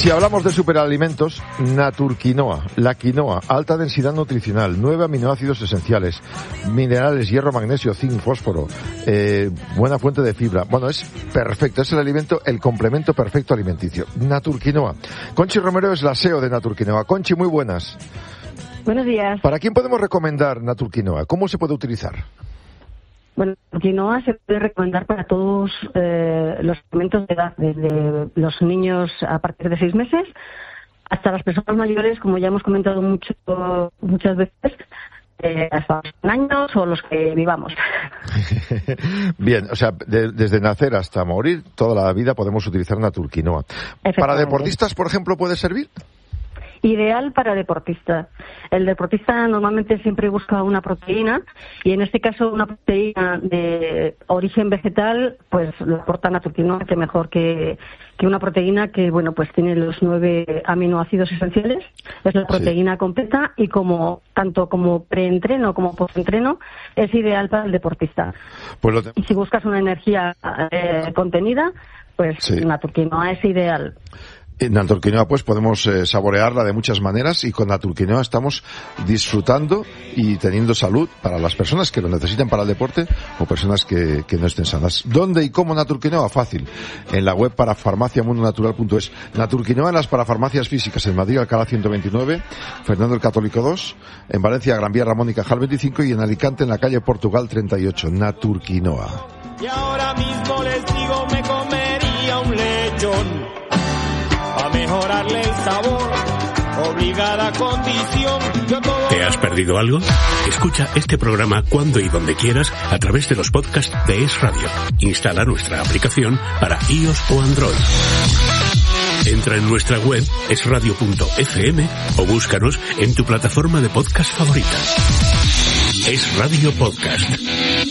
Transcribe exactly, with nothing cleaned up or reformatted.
Si hablamos de superalimentos, Naturquinoa, la quinoa, alta densidad nutricional, nueve aminoácidos esenciales, minerales, hierro, magnesio, zinc, fósforo, eh, buena fuente de fibra. Bueno, es perfecto, es el alimento, el complemento perfecto alimenticio. Naturquinoa. Conchi Romero es la S E O de Naturquinoa. Conchi, muy buenas. Buenos días. ¿Para quién podemos recomendar Naturquinoa? ¿Cómo se puede utilizar? Bueno, quinoa se puede recomendar para todos eh, los segmentos de edad, desde los niños a partir de seis meses hasta las personas mayores, como ya hemos comentado mucho muchas veces, eh, hasta los años o los que vivamos. Bien, o sea, de, desde nacer hasta morir, toda la vida podemos utilizar Naturquinoa. ¿Para deportistas, por ejemplo, puede servir? Ideal para deportistas. El deportista normalmente siempre busca una proteína y en este caso una proteína de origen vegetal, pues lo aporta Naturquinoa, que mejor que, que una proteína que, bueno, pues tiene los nueve aminoácidos esenciales. Es la proteína sí. completa y como tanto como preentreno como postentreno es ideal para el deportista. Pues lo te... Y si buscas una energía eh, contenida, pues sí. Naturquinoa es ideal. En Naturquinoa pues podemos eh, saborearla de muchas maneras y con Naturquinoa estamos disfrutando y teniendo salud para las personas que lo necesitan para el deporte o personas que, que no estén sanas. ¿Dónde y cómo Naturquinoa? Fácil. En la web parafarmaciamundonatural punto es. Naturquinoa en las parafarmacias físicas en Madrid, Alcalá ciento veintinueve, Fernando el Católico dos, en Valencia, Gran Vía, Ramón y Cajal veinticinco y en Alicante en la calle Portugal treinta y ocho. Naturquinoa. Y ahora mismo les digo, me comería un lechón. A mejorarle el sabor, obligada condición. Todo... ¿Te has perdido algo? Escucha este programa cuando y donde quieras a través de los podcasts de Es Radio. Instala nuestra aplicación para iOS o Android. Entra en nuestra web es radio punto efe eme o búscanos en tu plataforma de podcast favorita. Es Radio Podcast.